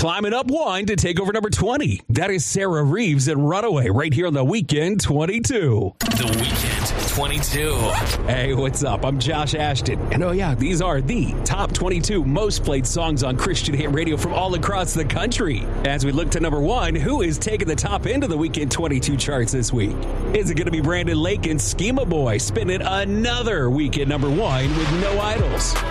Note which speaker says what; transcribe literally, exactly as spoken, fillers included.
Speaker 1: climbing up one to take over number twenty. That is Sarah Reeves and Runaway right here on The Weekend twenty-two.
Speaker 2: The Weekend twenty-two.
Speaker 1: Hey, what's up? I'm Josh Ashton. And oh yeah, these are the top twenty-two most played songs on Christian hit radio from all across the country. As we look to number one, who is taking the top end of the Weekend twenty-two charts this week? Is it going to be Brandon Lake and Schema Boy spinning another weekend number one with No Idols?